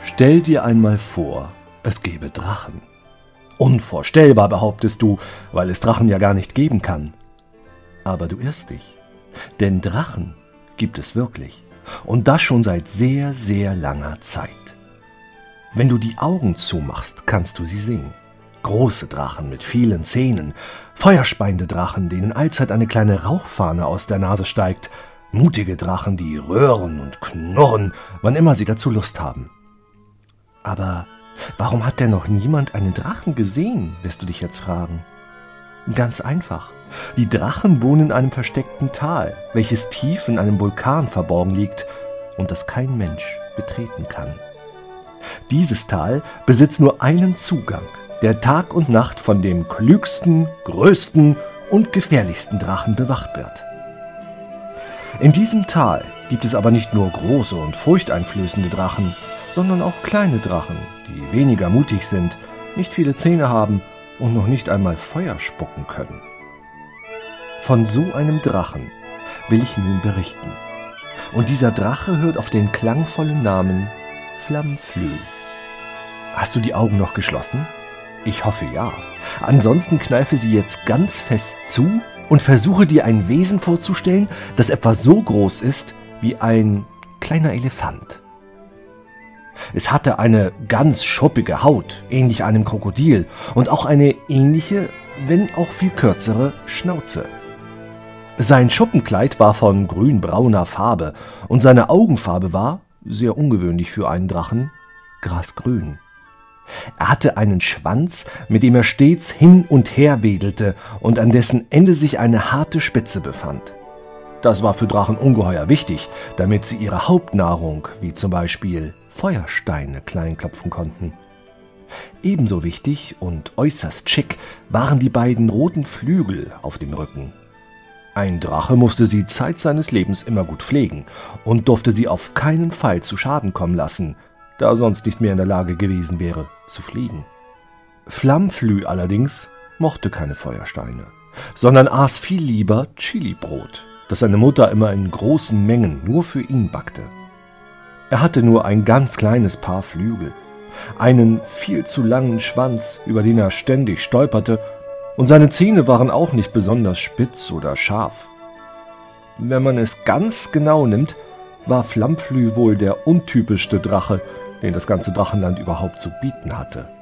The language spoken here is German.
Stell dir einmal vor, es gäbe Drachen. Unvorstellbar, behauptest du, weil es Drachen ja gar nicht geben kann. Aber du irrst dich, denn Drachen gibt es wirklich und das schon seit sehr, sehr langer Zeit. Wenn du die Augen zumachst, kannst du sie sehen. Große Drachen mit vielen Zähnen, feuerspeiende Drachen, denen allzeit eine kleine Rauchfahne aus der Nase steigt, mutige Drachen, die röhren und knurren, wann immer sie dazu Lust haben. Aber warum hat denn noch niemand einen Drachen gesehen, wirst du dich jetzt fragen? Ganz einfach. Die Drachen wohnen in einem versteckten Tal, welches tief in einem Vulkan verborgen liegt und das kein Mensch betreten kann. Dieses Tal besitzt nur einen Zugang, der Tag und Nacht von dem klügsten, größten und gefährlichsten Drachen bewacht wird. In diesem Tal gibt es aber nicht nur große und furchteinflößende Drachen, sondern auch kleine Drachen, die weniger mutig sind, nicht viele Zähne haben und noch nicht einmal Feuer spucken können. Von so einem Drachen will ich nun berichten. Und dieser Drache hört auf den klangvollen Namen Flammenflüh. Hast du die Augen noch geschlossen? Ich hoffe ja. Ansonsten kneife sie jetzt ganz fest zu und versuche dir ein Wesen vorzustellen, das etwa so groß ist wie ein kleiner Elefant. Es hatte eine ganz schuppige Haut, ähnlich einem Krokodil, und auch eine ähnliche, wenn auch viel kürzere Schnauze. Sein Schuppenkleid war von grün-brauner Farbe und seine Augenfarbe war, sehr ungewöhnlich für einen Drachen, grasgrün. Er hatte einen Schwanz, mit dem er stets hin und her wedelte und an dessen Ende sich eine harte Spitze befand. Das war für Drachen ungeheuer wichtig, damit sie ihre Hauptnahrung, wie zum Beispiel Feuersteine, kleinklopfen konnten. Ebenso wichtig und äußerst schick waren die beiden roten Flügel auf dem Rücken. Ein Drache musste sie Zeit seines Lebens immer gut pflegen und durfte sie auf keinen Fall zu Schaden kommen lassen, da er sonst nicht mehr in der Lage gewesen wäre, zu fliegen. Flammenflüh allerdings mochte keine Feuersteine, sondern aß viel lieber Chilibrot, das seine Mutter immer in großen Mengen nur für ihn backte. Er hatte nur ein ganz kleines Paar Flügel, einen viel zu langen Schwanz, über den er ständig stolperte, und seine Zähne waren auch nicht besonders spitz oder scharf. Wenn man es ganz genau nimmt, war Flammenflüh wohl der untypischste Drache, den das ganze Drachenland überhaupt zu bieten hatte.